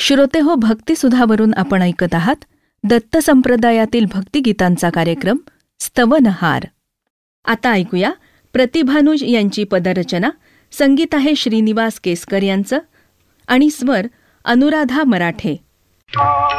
श्रोते हो, भक्तिसुधावरून आपण ऐकत आहात दत्त संप्रदायातील भक्तिगीतांचा कार्यक्रम स्तवनहार. आता ऐकूया प्रतिभानुज यांची पदरचना. संगीत आहे श्रीनिवास केसकर यांचं आणि स्वर अनुराधा मराठे.